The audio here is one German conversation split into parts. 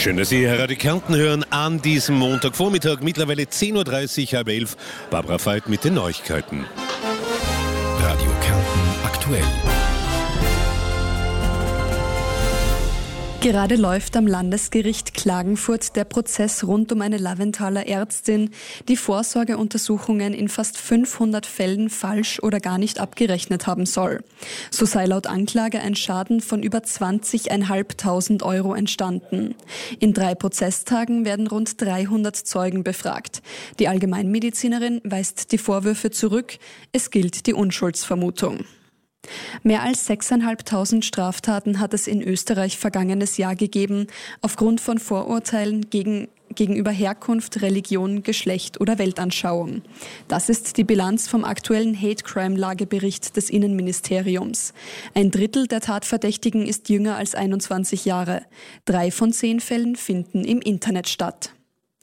Schön, dass Sie Radio Kärnten hören an diesem Montagvormittag, mittlerweile 10.30 Uhr, halb 11. Barbara Veit mit den Neuigkeiten. Radio Kärnten aktuell. Gerade läuft am Landesgericht Klagenfurt der Prozess rund um eine Laventhaler Ärztin, die Vorsorgeuntersuchungen in fast 500 Fällen falsch oder gar nicht abgerechnet haben soll. So sei laut Anklage ein Schaden von über 20.500 Euro entstanden. In 3 Prozesstagen werden rund 300 Zeugen befragt. Die Allgemeinmedizinerin weist die Vorwürfe zurück. Es gilt die Unschuldsvermutung. Mehr als 6.500 Straftaten hat es in Österreich vergangenes Jahr gegeben, aufgrund von Vorurteilen gegenüber Herkunft, Religion, Geschlecht oder Weltanschauung. Das ist die Bilanz vom aktuellen Hate-Crime-Lagebericht des Innenministeriums. 1/3 der Tatverdächtigen ist jünger als 21 Jahre. 3 von 10 Fällen finden im Internet statt.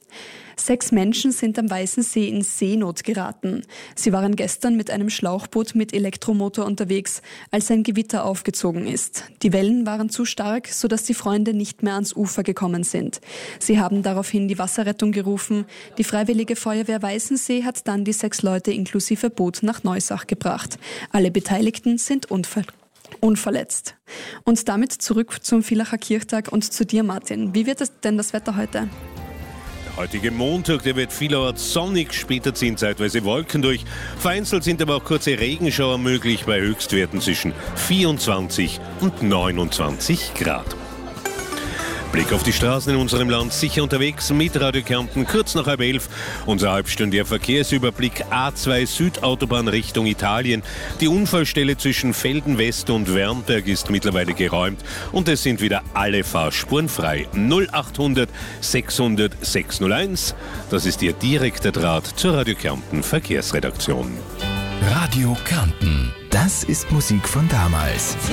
6 Menschen sind am Weißen See in Seenot geraten. Sie waren gestern mit einem Schlauchboot mit Elektromotor unterwegs, als ein Gewitter aufgezogen ist. Die Wellen waren zu stark, sodass die Freunde nicht mehr ans Ufer gekommen sind. Sie haben daraufhin die Wasserrettung gerufen. Die Freiwillige Feuerwehr Weißen See hat dann die 6 Leute inklusive Boot nach Neusach gebracht. Alle Beteiligten sind unverletzt. Und damit zurück zum Villacher Kirchtag und zu dir, Martin. Wie wird denn das Wetter heute? Der heutige Montag, der wird vielerorts sonnig, später ziehen zeitweise Wolken durch. Vereinzelt sind aber auch kurze Regenschauer möglich bei Höchstwerten zwischen 24 und 29 Grad. Blick auf die Straßen in unserem Land, sicher unterwegs mit Radio Kärnten, kurz nach halb 11. Unser halbstündiger Verkehrsüberblick A2 Südautobahn Richtung Italien. Die Unfallstelle zwischen Velden West und Wernberg ist mittlerweile geräumt und es sind wieder alle Fahrspuren frei. 0800 600 601, das ist Ihr direkter Draht zur Radio Kärnten Verkehrsredaktion. Radio Kärnten, das ist Musik von damals.